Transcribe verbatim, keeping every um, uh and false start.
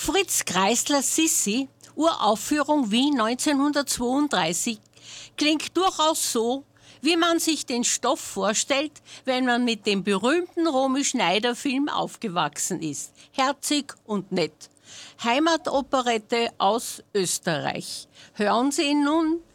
Fritz Kreisler Sissi, Uraufführung Wien neunzehnhundertzweiunddreißig, klingt durchaus so, wie man sich den Stoff vorstellt, wenn man mit dem berühmten Romy-Schneider-Film aufgewachsen ist. Herzig und nett. Heimatoperette aus Österreich. Hören Sie ihn nun